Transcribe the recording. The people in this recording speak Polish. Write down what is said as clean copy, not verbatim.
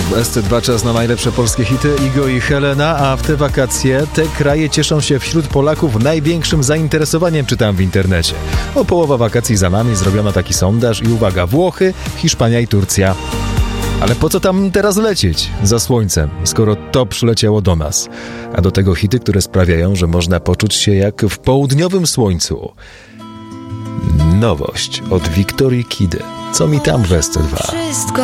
W SC2 czas na najlepsze polskie hity. Igo i Helena, a w te wakacje te kraje cieszą się wśród Polaków największym zainteresowaniem, czytam w internecie. O połowa wakacji za nami, zrobiono taki sondaż i uwaga, Włochy, Hiszpania i Turcja. Ale po co tam teraz lecieć za słońcem, skoro to przyleciało do nas? A do tego hity, które sprawiają, że można poczuć się jak w południowym słońcu. Nowość od Wiktorii Kidy. Co mi tam w SC2?